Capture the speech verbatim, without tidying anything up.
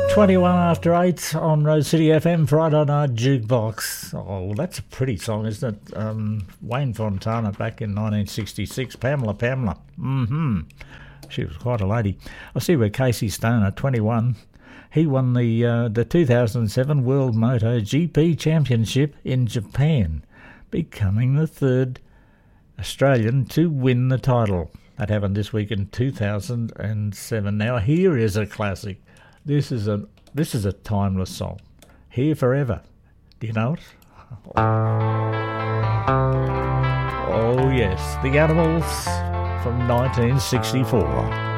twenty-one after eight on Rose City F M, Friday Night Jukebox. Oh, that's a pretty song, isn't it? Um, Wayne Fontana back in nineteen sixty-six. Pamela, Pamela. Mm-hmm. She was quite a lady. I see where Casey Stoner, twenty-one, he won the uh, the two thousand seven World Moto G P Championship in Japan, becoming the third Australian to win the title. That happened this week in two thousand seven. Now here is a classic. This is a this is a timeless song. Here Forever. Do you know it? Oh yes, The Animals from nineteen sixty-four.